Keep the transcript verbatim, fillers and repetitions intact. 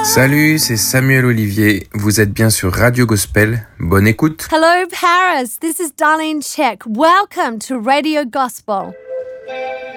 Salut, c'est Samuel Olivier. Vous êtes bien sur Radio Gospel. Bonne écoute. Hello, Paris. This is Darlene Check. Welcome to Radio Gospel.